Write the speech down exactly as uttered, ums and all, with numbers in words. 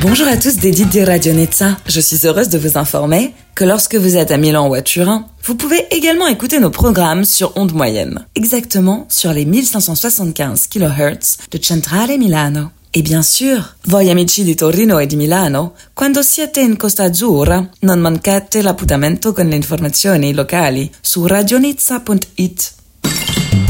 Bonjour à tous des Didi Radio Nizza. Je suis heureuse de vous informer que lorsque vous êtes à Milan ou à Turin, vous pouvez également écouter nos programmes sur onde moyenne, exactement sur les mille cinq cent soixante-quinze kilohertz de Centrale Milano. E bien sûr, voi amici di Torino e di Milano, quando siete in Costa Azzurra, non mancate l'appuntamento con le informazioni locali su radionizza punto it.